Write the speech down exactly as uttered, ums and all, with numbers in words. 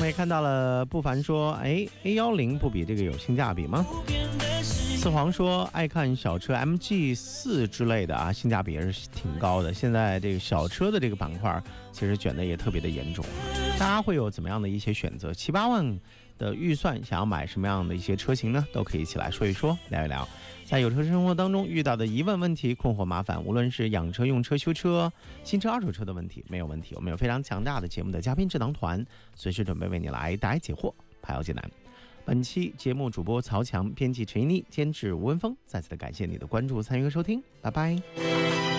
们也看到了不凡说，哎 A 一零不比这个有性价比吗？四皇说爱看小车 M G 四 之类的啊，性价比也是挺高的。现在这个小车的这个板块其实卷的也特别的严重，大家会有怎么样的一些选择？七八万的预算想要买什么样的一些车型呢？都可以一起来说一说，聊一聊。在有车生活当中遇到的疑问、问题、困惑、麻烦，无论是养车、用车、修车、新车、二手车的问题，没有问题，我们有非常强大的节目的嘉宾智囊团，随时准备为你来答疑解惑，排忧解难。本期节目主播曹强，编辑陈一妮，监制吴文峰，再次的感谢你的关注、参与和收听，拜拜。